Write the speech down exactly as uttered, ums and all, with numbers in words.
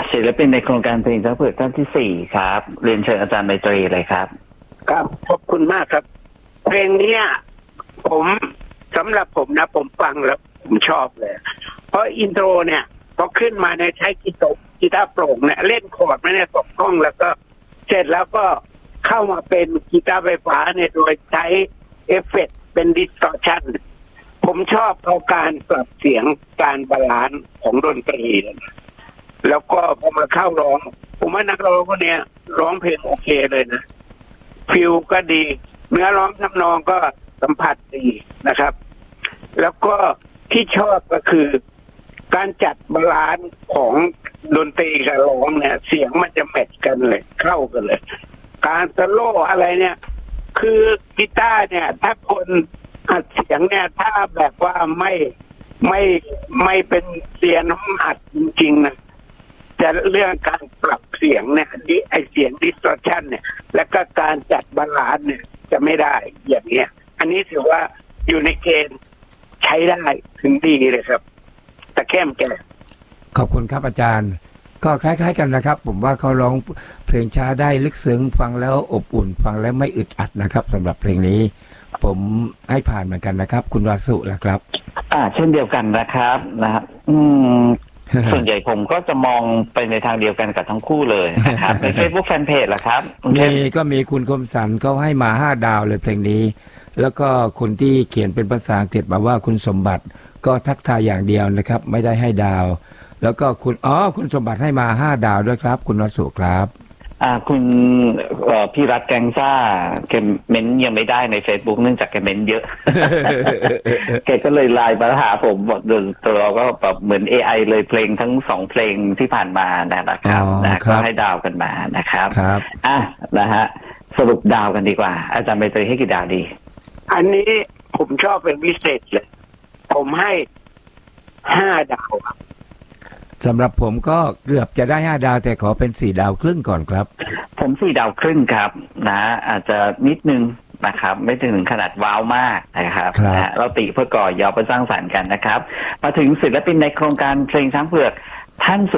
ศิลปินในโครงการเพลงช้างเผือกท่านที่สี่ครับเรียนเชิญอาจารย์ไมตรีเลยครับครับขอบคุณมากครับเพลงนี้ผมสำหรับผมนะผมฟังแล้วผมชอบเลยเพราะอินโทรเนี่ยพอขึ้นมาในใช้กีตาร์กีตาร์โปร่งเนี่ยเล่นคอร์ดไม่ได้ตกห้องแล้วก็เสร็จแล้วก็เข้ามาเป็นกีตาร์ไฟฟ้าเนี่ยโดยใช้เอฟเฟกต์เป็นดิสตอร์ชันผมชอบเอาการปรับเสียงการบาลานซ์ของดนตรีนะแล้วก็พอมาเข้าร้องผมว่านักร้องคนเนี้ยร้องเพลงโอเคเลยนะฟิลก็ดีเนื้อร้องทำนองก็สัมผัสดีนะครับแล้วก็ที่ชอบก็คือการจัดบาลานซ์ของดนตรีกับร้องเนี่ยเสียงมันจะแมทกันเลยเข้ากันเลยการสโลว์อะไรเนี่ยคือกีตาร์เนี่ยถ้าคนอัดเสียงเนี่ยถ้าแบบว่าไม่ไม่ไม่เป็นเสียงน้ำอัดจริงๆนะแต่เรื่องการปรับเสียงเนี่ยดิไอเสียงดิสตอร์ชันเนี่ยแล้วก็การจัดบาลานซ์เนี่ยจะไม่ได้อย่างเงี้ยอันนี้ถือว่าอยู่ในเกณฑ์ใช้ได้ถึงดีเลยครับแต่แค่มแกขอบคุณครับอาจารย์ก็คล้ายๆกันนะครับผมว่าเขาร้องเพลงช้าได้ลึกซึ้งฟังแล้วอบอุ่นฟังแล้วไม่อึดอัดนะครับสำหรับเพลงนี้ผมให้ผ่านเหมือนกันนะครับคุณวาสุล่ะครับอ่าเช่นเดียวกันนะครับนะครับอืม ส่วนใหญ่ผมก็จะมองไปในทางเดียวกันกับทั้งคู่เลยนะครับใน Facebook Fanpage ล่ะครับมีก็มีคุณคมสันเขาให้มาห้าดาวเลยเพลงนี้แล้วก็คนที่เขียนเป็นภาษาอังกฤษบอกว่าคุณสมบัติก็ทักทายอย่างเดียวนะครับไม่ได้ให้ดาวแล้วก็คุณอ๋อคุณสมบัติให้มาห้าดาวด้วยครับคุณวสุครับอ่าคุณพี่รัฐแกงซ่าแกเม้นยังไม่ได้ใน Facebook เนื่องจากแกเม้นเยอะ แกก็เลยไลน์มาหาผมบอกเดี๋ยวเราก็แบบเหมือน เอ ไอ เลยเพลงทั้งสองเพลงที่ผ่านมานะครับนะก็ให้ดาวกันมานะครับครับอ่ะนะฮะสรุปดาวกันดีกว่าอาจารย์ใบเตยให้กี่ดาวดีอันนี้ผมชอบเป็นพิเศษเลยผมให้ห้าดาวครับสำหรับผมก็เกือบจะได้ห้าดาวแต่ขอเป็นสี่ดาวครึ่งก่อนครับผมสี่ดาวครึ่งครับนะอาจจะนิดนึงนะครับไม่ถึงขนาดว้าวมากนะครับนะเราติเพื่อก่อยอเพื่อสร้างสรรค์กันนะครับมาถึงศิลปินในโครงการเพลงช้างเผือกท่าน